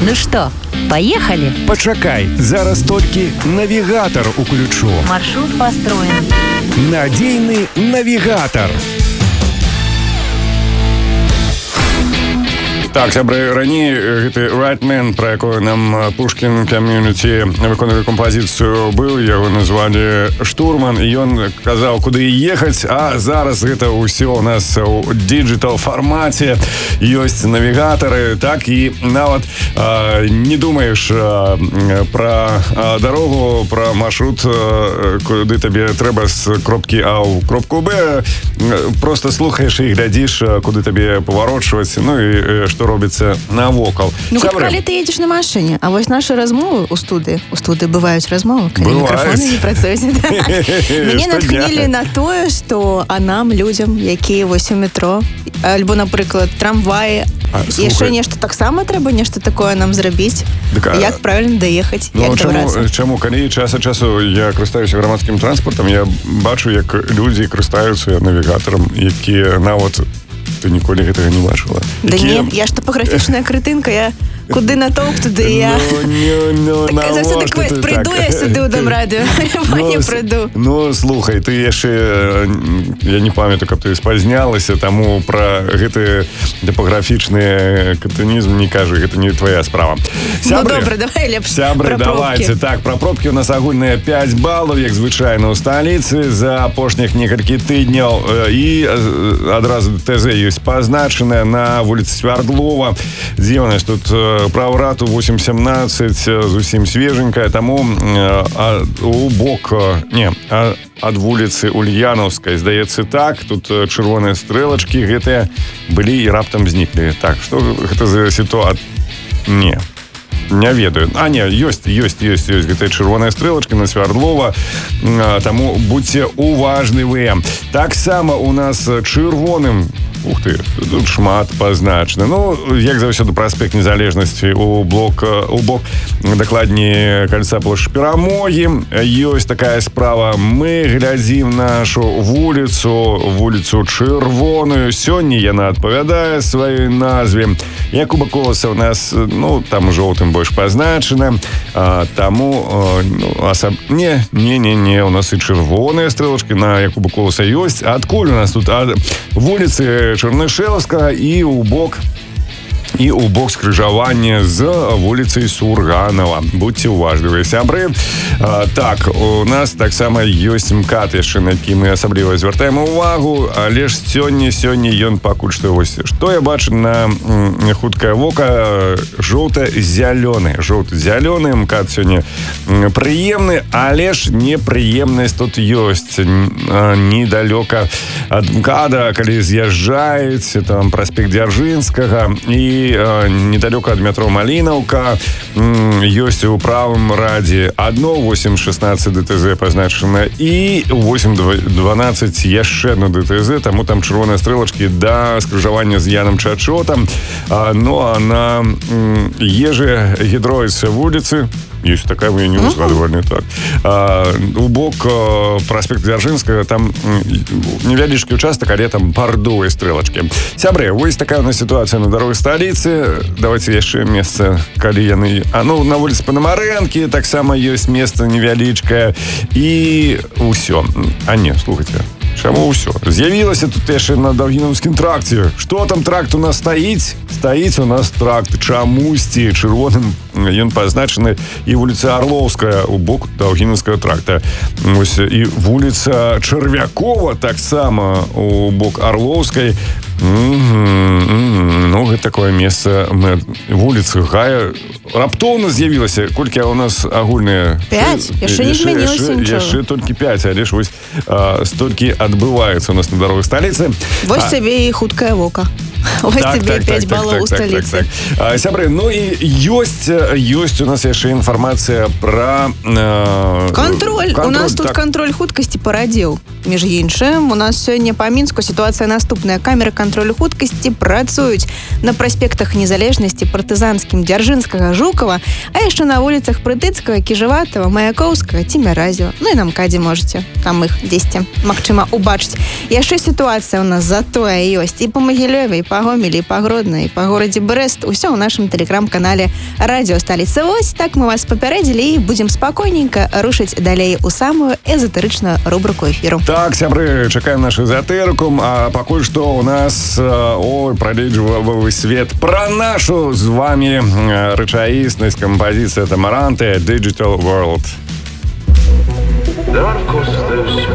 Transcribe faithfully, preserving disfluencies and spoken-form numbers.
Ну что, поехали? Пачакай, зараз толькі навігатор уключу. Маршрут построен. Надзейны навігатор. Так, сябры, раней гэты Right Man, про якую нам Пушкін Community выконвалі кампазіцыю, быў, яго назвалі Штурман, і ён казаў, куды ехаць, а зараз гэта ўсё у нас у digital фармаце, ёсць навігатары, так, і нават э, не думаеш э, пра э, дарогу, пра маршрут, э, куды табе трэба з кропкі А ў кропку Б, э, просто слухаеш і глядзіш, куды табе паварочваць, ну і што робіцца навокал. Ну, как калі ты едзеш на машыне, а вось нашы размовы ў студыі, у студыі бываюць размовы, калі мікрафоны не працуюць. Мяне натхнілі на тое, што а нам, людзям, якія вось у метро, альбо, напрыклад, трамваі, яшчэ нешта таксама трэба нешта такое нам зрабіць. Як правільна даехаць, як дабрацца. Чаму? Калі час ад часу я карыстаюся грамадскім транспартам, я бачу, як людзі карыстаюцца навігатарам, якія нават ты ніколі гэтага не бачыла. Да не, я ж топаграфічная крытынка, я куды натоўп, туды я. Ну, заўсёды квест, прыйду я сюды ў Домрадыё, альбо не прыйду. Ну, слухай, ты яшчэ, я не памятаю, каб ты спазнялася, таму пра гэты топаграфічны катанізм не кажы, гэта не твоя справа. Ну, добра, давай лепш Сябры, давайте. Так, пра пробкі у нас агульныя пяць балаў, як звычайна ў сталіцы, за апошніх некалькі тыдняў, і адразу ТЗ ёсць пазначаная на вуліцы Свярдлова. Дзе у нас тут праўрату восемь семнадцать, зусім свеженькая, таму а, у бок, не, а, ад вуліцы Ульянаўскай, здаецца так, тут чырвоныя стрэлачкі гэтыя былі і раптам зніклі. Так, што гэта за сітуацыя? Не. Не ведаю. А, не, ёсць, ёсць, ёсць, ёсць гэтая чырвоная стрэлачка на Свярдлова, таму будьце уважлівыя. Таксама у нас чырвоным, ух ты, тут шмат пазначана. Ну, як заўсёды, праспект Незалежнасці у блок, у бок, дакладней, кальца плошчы Перамогі. Ёсць такая справа. Мы глядзім нашу вуліцу, вуліцу Чырвоную. Сёння яна адпавядае сваёй назве. Якуба Коласа у нас, ну, там жоўтым больш пазначана. А, таму, ну, асаб... Не, не, не, не, у нас і чырвоныя стрэлачкі на Якуба Коласа ёсць. Адкуль у нас тут? Ад вуліцы Чарнышэлаўскага і ў бок і ў бок скрыжавання з вуліцай Сурганова. Будьце уважлівыя, сябры. А, так, у нас таксама ёсць МКАД яшчэ, на які мы асабліва звяртаем увагу, але ж сёння, сёння ён пакуль што вось. Што я бачу на м, хуткае вока? Жоўта-зялёны. Жоўта-зялёны МКАД сёння прыемны, але ж непрыемнасць тут ёсць. Недалёка ад МКАДа, калі з'язджаеце, там праспект Дзяржынскага і недалёка ад метро Малінаўка, ёсць у правым радзе адно восемь шестнадцать ДТЗ пазначана і восемь дванаццаць яшчэ одно ДТЗ, таму там чырвоныя стрэлачкі да скрыжавання з Яном Чачотам. Ну а на Ежы Гідроіца вуліцы ёсць такая, вы не узгадывалі, так. А, у бок праспект Дзяржынскага там невялічкі участак, але там бардовыя стрэлачкі. Сябры, вось такая у нас сітуацыя на дарозе сталіцы. Давайте яшчэ месца, калі яны... А, ну, на вуліцы Панамарэнкі таксама ёсць месца невялічкае. І ўсё. А не, слухайце, чаму ўсё? З'явілася тут яшчэ на Даўгінаўскім тракце. Што там тракт у нас стаіць? Стаіць у нас тракт чамусьці чырвоным, ён пазначаны, і вуліца Арлоўская у бок Даўгінаўскага тракта. Ось, і вуліца Чарвякова таксама у бок Арлоўскай. Mm-hmm. Ну, гэта такое месца. Мы вуліцы Гая раптоўна з'явілася. Колькі у нас агульныя? Пяць. Яшчэ не змянілася нічого. Яшчэ толькі пяць, але ж вось а, столькі адбываецца у нас на дарозе сталіцы. Вось а... табе і хуткае вока. Вось так, табе так, пяць так, балаў так, у сталіцы. Так, так, так. А, сябры, ну і ёсць, ёсць у нас яшчэ інфармацыя пра... Э, Кантроль. кантроль. У нас тут так. кантроль хуткасці парадзеў. Між іншым, у нас сёння па Мінску сітуацыя наступная. Камеры кантролю хуткасці працуюць на праспектах Незалежнасці, Партызанскім, Дзяржынскага, Жукава, а яшчэ на вуліцах Прытыцкага, Кіжаватава, Маяковскага, Цімяразева. Ну і на МКАДзе можете там іх дзесьці, магчыма, убачыць. Яшчэ сітуацыя у нас затое ёсць і па Магілёве, і па Гомелі, і па Гродна, і па горадзе Брэст. Усё ў нашым тэлеграм-канале Радіо Сталіца. Вось так мы вас папярэдзілі і будзем спакойненька рушыць далей у самую эзотэрычную рубрику эфіру. Так, сябры, чакаем нашу эзотэрыку, а пакуль што у нас ой, пролічвавы свет пра нашу з вами рэчаіснасць, кампазіцыя Тамаранты Digital World. There are, of course, those